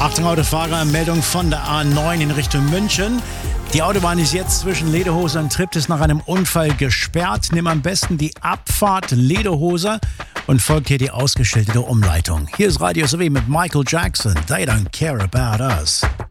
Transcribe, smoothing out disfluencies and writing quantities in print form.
Achtung, Autofahrer, Meldung von der A9 in Richtung München. Die Autobahn ist jetzt zwischen Lederhose und Triptis nach einem Unfall gesperrt. Nimm am besten die Abfahrt Lederhose und folgt hier die ausgeschilderte Umleitung. Hier ist Radio SW mit Michael Jackson. They don't care about us.